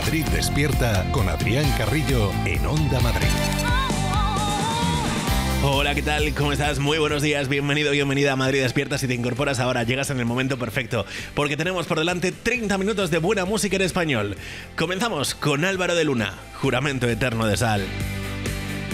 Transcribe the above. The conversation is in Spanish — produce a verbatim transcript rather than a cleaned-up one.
Madrid Despierta con Adrián Carrillo en Onda Madrid. Hola, ¿qué tal? ¿Cómo estás? Muy buenos días, bienvenido, bienvenida a Madrid Despierta. Si te incorporas ahora, llegas en el momento perfecto, porque tenemos por delante treinta minutos de buena música en español. Comenzamos con Álvaro de Luna, Juramento Eterno de Sal.